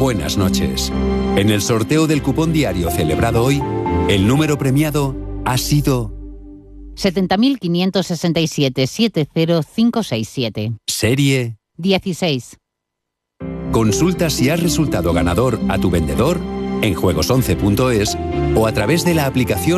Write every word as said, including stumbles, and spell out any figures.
buenas noches. En el sorteo del cupón diario celebrado hoy, el número premiado ha sido setenta mil quinientos sesenta y siete, setenta mil quinientos sesenta y siete. serie dieciséis. Consulta si has resultado ganador a tu vendedor en juegos once punto es o a través de la aplicación